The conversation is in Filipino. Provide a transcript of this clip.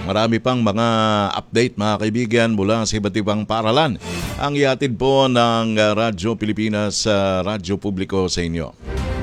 Marami pang mga update mga kaibigan mula sa iba't ibang paaralan ang ihatid po ng Radyo Pilipinas sa Radyo Publiko sa inyo.